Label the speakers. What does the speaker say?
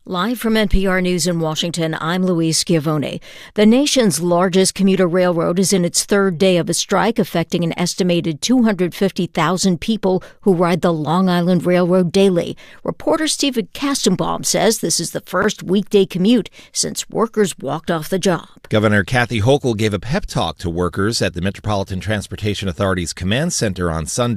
Speaker 1: Live from NPR News in Washington, I'm Louise Schiavone. The nation's largest commuter railroad is in its third day of a strike, affecting an estimated 250,000 people who ride the Long Island Railroad daily. Reporter Stephen Kastenbaum says this is the first weekday commute since workers walked off the job.
Speaker 2: Governor Kathy Hochul gave a pep talk to workers at the Metropolitan Transportation Authority's Command Center on Sunday.